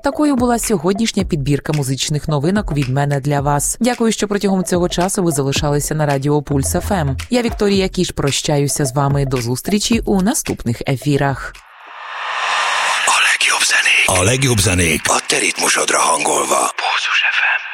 Такою була сьогоднішня підбірка музичних новинок від мене для вас. Дякую, що протягом цього часу ви залишалися на радіо Пульс ФМ. Я, Вікторія Кіш, прощаюся з вами до зустрічі у наступних ефірах. A legjobb zenék a te ritmusodra hangolva. Pulzus FM.